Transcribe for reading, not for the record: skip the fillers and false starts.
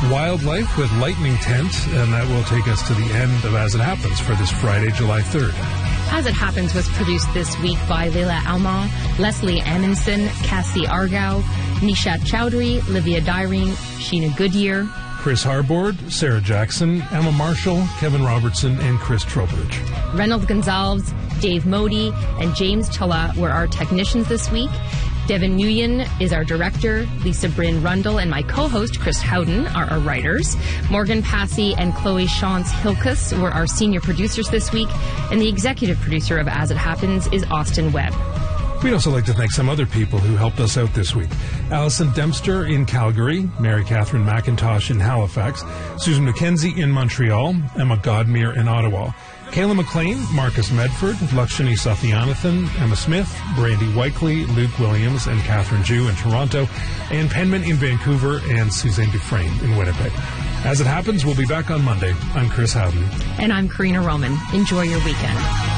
wildlife with Lightning Tent, and that will take us to the end of As It Happens for this Friday, July 3rd. As It Happens was produced this week by Leila Alma, Leslie Amundsen, Cassie Argao, Nishat Chowdhury, Livia Dyrene, Sheena Goodyear, Chris Harbord, Sarah Jackson, Emma Marshall, Kevin Robertson, and Chris Trowbridge. Reynolds Gonzalez, Dave Modi, and James Chilla were our technicians this week. Devin Nguyen is our director. Lisa Bryn Rundle and my co-host, Chris Howden, are our writers. Morgan Passy and Chloe Shantz-Hilkus were our senior producers this week. And the executive producer of As It Happens is Austin Webb. We'd also like to thank some other people who helped us out this week. Alison Dempster in Calgary, Mary Catherine McIntosh in Halifax, Susan McKenzie in Montreal, Emma Godmere in Ottawa, Kayla McLean, Marcus Medford, Lakshmi Sathyanathan, Emma Smith, Brandy Weikley, Luke Williams, and Catherine Jew in Toronto, Ann Penman in Vancouver, and Suzanne Dufresne in Winnipeg. As It Happens, we'll be back on Monday. I'm Chris Howden. And I'm Karina Roman. Enjoy your weekend.